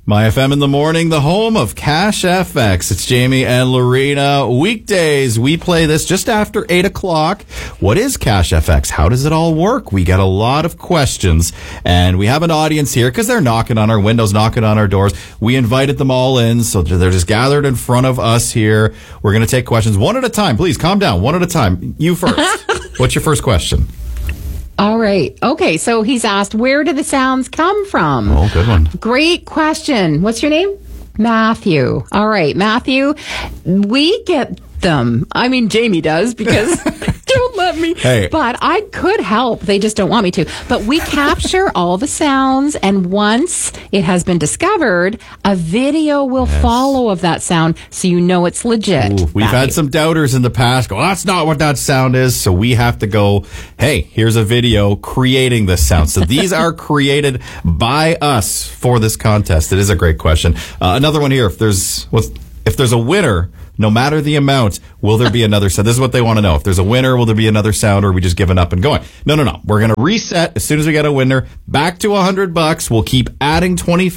My FM in the morning, the home of Cash FX. It's Jamie and Lorena. Weekdays, we play this just after 8 o'clock. What is Cash FX? How does it all work? We got a lot of questions, and we have an audience here because they're knocking on our windows, knocking on our doors. We invited them all in, so they're just gathered in front of us here. We're going to take questions one at a time. Please, calm down. One at a time. You first. What's your first question? All right. Okay, so he's asked, where do the sounds come from? Oh, good one. Great question. What's your name? Matthew. All right, Matthew, we get them. I mean, Jamie does because don't let me. Hey. But I could help. They just don't want me to. But we capture all the sounds, and once it has been discovered, a video will follow of that sound so you know it's legit. Ooh, we've had some doubters in the past go, that's not what that sound is. So we have to go, hey, here's a video creating this sound. So these are created by us for this contest. It is a great question. Another one here. If there's a winner, no matter the amount, will there be another sound? This is what they want to know. If there's a winner, will there be another sound, or are we just giving up and going? No. We're going to reset as soon as we get a winner back to $100. We'll keep adding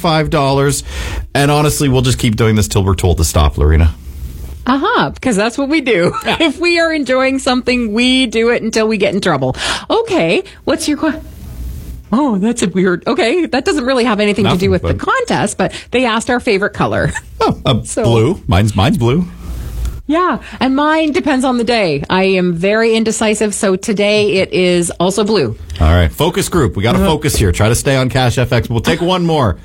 $25. And honestly, we'll just keep doing this till we're told to stop, Lorena. Because that's what we do. Yeah. If we are enjoying something, we do it until we get in trouble. Okay, what's your question? Oh, that's a weird... Okay, that doesn't really have anything to do with the contest, but they asked our favorite color. Blue. Mine's blue. Yeah, and mine depends on the day. I am very indecisive, so today it is also blue. All right, focus group. We got to focus here. Try to stay on Cash FX. We'll take one more.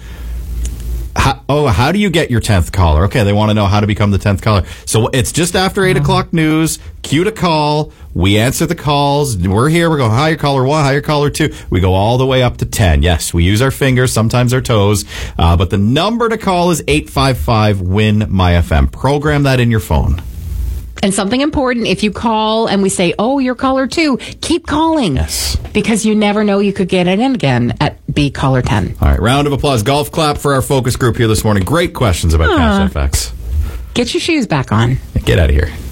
How do you get your 10th caller? Okay, they want to know how to become the 10th caller. So it's just after 8 o'clock news. Cue to call. We answer the calls. We're here. We go, hi, caller 1, hi, caller 2. We go all the way up to 10. Yes, we use our fingers, sometimes our toes. But the number to call is 855-WIN-MyFM. Program that in your phone. And something important, if you call and we say, oh, you're caller 2, keep calling. Yes. Because you never know, you could get it in again at be caller 10. All right, round of applause. Golf clap for our focus group here this morning. Great questions about Cash FX. Get your shoes back on. Get out of here.